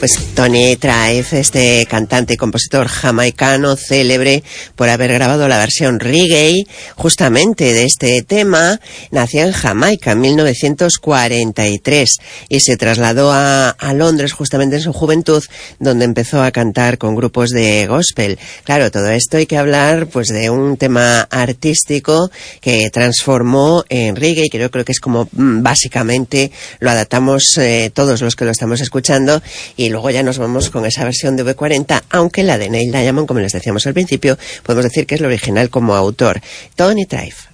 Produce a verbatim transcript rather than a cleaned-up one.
Pues Tony Tribe, este cantante y compositor jamaicano célebre por haber grabado la versión reggae justamente de este tema, nació en Jamaica en mil novecientos cuarenta y tres y se trasladó a, a Londres justamente en su juventud, donde empezó a cantar con grupos de gospel. Claro, todo esto hay que hablar pues de un tema artístico que transformó en reggae, que yo creo que es como mm, básicamente lo adaptamos eh, todos los que lo estamos escuchando, y luego ya nos vamos con esa versión de V cuarenta, aunque la de Neil Diamond, como les decíamos al principio, podemos decir que es la original como autor. Tony Tribe.